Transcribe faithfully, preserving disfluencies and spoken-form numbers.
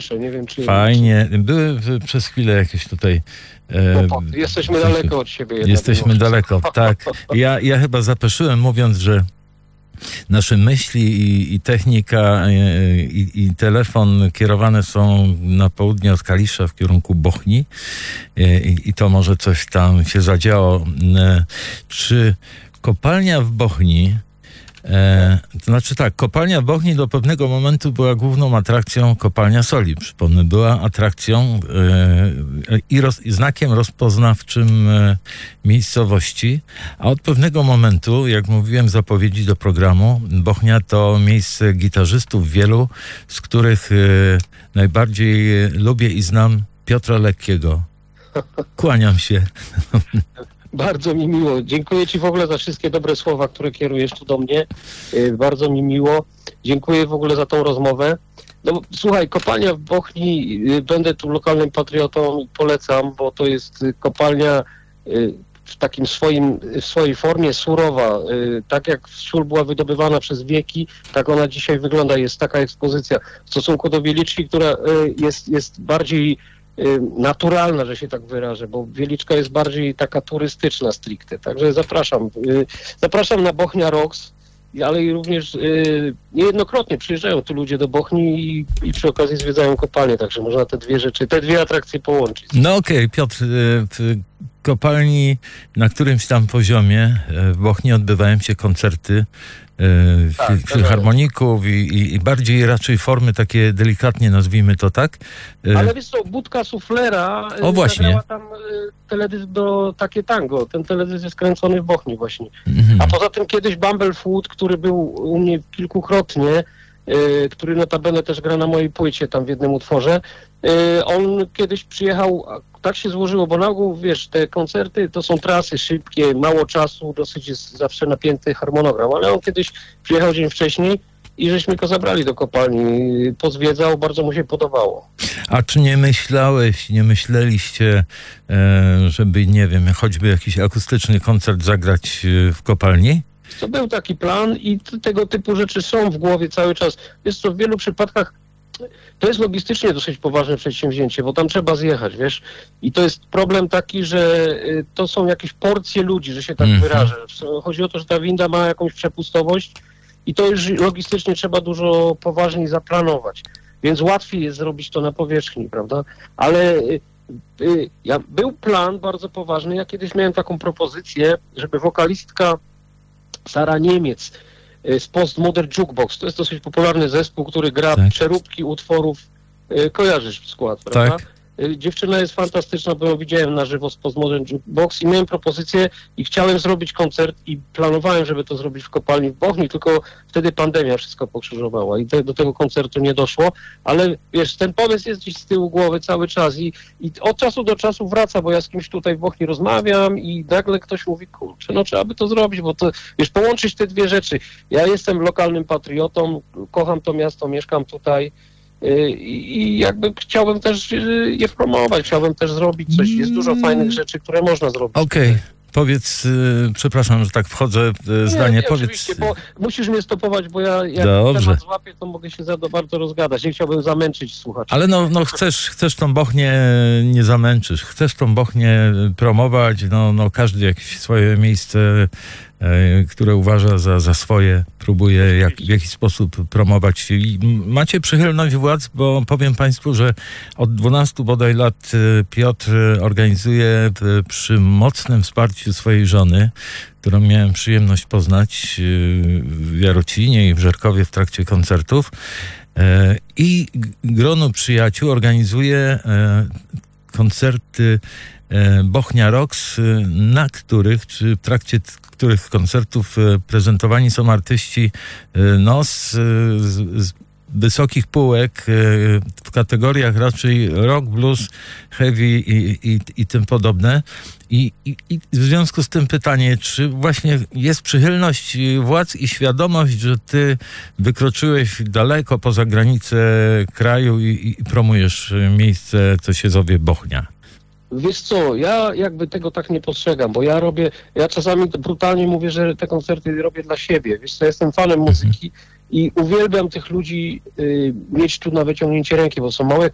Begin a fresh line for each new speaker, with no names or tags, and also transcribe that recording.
Bydgoszczy, nie wiem czy...
Fajnie, były przez chwilę jakieś tutaj... E,
no, jesteśmy daleko od siebie.
Jesteśmy daleko, tak. Ja, ja chyba zapeszyłem, mówiąc, że nasze myśli i, i technika i, i telefon kierowane są na południe od Kalisza w kierunku Bochni i, i to może coś tam się zadziało. Czy kopalnia w Bochni, e, to znaczy tak, kopalnia w Bochni do pewnego momentu była główną atrakcją, kopalnia soli, przypomnę, była atrakcją e, i, roz, i znakiem rozpoznawczym e, miejscowości, a od pewnego momentu, jak mówiłem w zapowiedzi do programu, Bochnia to miejsce gitarzystów wielu, z których e, najbardziej lubię i znam Piotra Lekkiego. Kłaniam się.
Bardzo mi miło. Dziękuję Ci w ogóle za wszystkie dobre słowa, które kierujesz tu do mnie. Bardzo mi miło. Dziękuję w ogóle za tą rozmowę. No, słuchaj, kopalnia w Bochni, będę tu lokalnym patriotą i polecam, bo to jest kopalnia w takim swoim, w swojej formie surowa. Tak jak sól była wydobywana przez wieki, tak ona dzisiaj wygląda. Jest taka ekspozycja w stosunku do Wieliczki, która jest, jest bardziej naturalna, że się tak wyrażę, bo Wieliczka jest bardziej taka turystyczna stricte. Także zapraszam. Zapraszam na Bochnia Rocks, ale i również niejednokrotnie przyjeżdżają tu ludzie do Bochni i, i przy okazji zwiedzają kopalnię, także można te dwie rzeczy, te dwie atrakcje połączyć.
No okej, okay, Piotr, w kopalni na którymś tam poziomie w Bochni odbywają się koncerty tak, filharmoników i, i, i bardziej raczej formy takie delikatnie, nazwijmy to tak.
Ale wiesz co, Budka Suflera
o, właśnie.
tam teledysk do Takie Tango. Ten teledysk jest kręcony w Bochni właśnie. Mhm. A poza tym kiedyś Bumblefoot, który był u mnie kilkukrotnie, y, który notabene też gra na mojej płycie tam w jednym utworze, y, on kiedyś przyjechał, tak się złożyło, bo na ogół, wiesz, te koncerty to są trasy szybkie, mało czasu, dosyć jest zawsze napięty harmonogram, ale on kiedyś przyjechał dzień wcześniej i żeśmy go zabrali do kopalni, pozwiedzał, bardzo mu się podobało.
A czy nie myślałeś, nie myśleliście, żeby, nie wiem, choćby jakiś akustyczny koncert zagrać w kopalni?
To był taki plan i tego typu rzeczy są w głowie cały czas. Jest to w wielu przypadkach, to jest logistycznie dosyć poważne przedsięwzięcie, bo tam trzeba zjechać, wiesz, i to jest problem taki, że to są jakieś porcje ludzi, że się tak mm-hmm. wyrażę. Chodzi o to, że ta winda ma jakąś przepustowość i to już logistycznie trzeba dużo poważniej zaplanować, więc łatwiej jest zrobić to na powierzchni, prawda, ale y, y, ja, był plan bardzo poważny, ja kiedyś miałem taką propozycję, żeby wokalistka Sara Niemiec z Postmodern Jukebox. To jest dosyć popularny zespół, który gra tak. przeróbki utworów. Kojarzysz skład, prawda? Tak. Dziewczyna jest fantastyczna, bo ją widziałem na żywo z Postmodern Jukebox i miałem propozycję i chciałem zrobić koncert i planowałem, żeby to zrobić w kopalni w Bochni, tylko wtedy pandemia wszystko pokrzyżowała i te, do tego koncertu nie doszło, ale wiesz, ten pomysł jest gdzieś z tyłu głowy cały czas i, i od czasu do czasu wraca, bo ja z kimś tutaj w Bochni rozmawiam i nagle ktoś mówi, kurczę, no trzeba by to zrobić, bo to, wiesz, połączyć te dwie rzeczy. Ja jestem lokalnym patriotą, kocham to miasto, mieszkam tutaj, i jakby chciałbym też je promować, chciałbym też zrobić coś. Jest dużo fajnych rzeczy, które można zrobić.
Okej. Okay. Powiedz, yy, przepraszam, że tak wchodzę w yy, zdanie. Nie, nie,
Powiedz. Bo musisz mnie stopować, bo ja jak
Dobrze.
temat złapię, to mogę się za bardzo rozgadać. Nie chciałbym zamęczyć słuchaczy.
Ale no, no chcesz, chcesz tą Bochnię, nie zamęczysz. Chcesz tą Bochnię promować, no, no każdy jakieś swoje miejsce, e, które uważa za, za swoje, próbuje jak, w jakiś sposób promować. I macie przychylność władz, bo powiem Państwu, że od dwunastu bodaj lat Piotr organizuje przy mocnym wsparciu swojej żony, którą miałem przyjemność poznać w Jarocinie i w Żerkowie w trakcie koncertów. I grono przyjaciół organizuje koncerty Bochnia Rocks, na których, czy w trakcie których koncertów prezentowani są artyści no, z, z wysokich półek w kategoriach raczej rock, blues, heavy i, i, i tym podobne. I, i, I w związku z tym pytanie, czy właśnie jest przychylność władz i świadomość, że ty wykroczyłeś daleko poza granicę kraju i, i promujesz miejsce, co się zowie Bochnia?
Wiesz co, ja jakby tego tak nie postrzegam, bo ja robię, ja czasami brutalnie mówię, że te koncerty robię dla siebie. Wiesz co, ja jestem fanem muzyki i uwielbiam tych ludzi y, mieć tu na wyciągnięcie ręki, bo są małe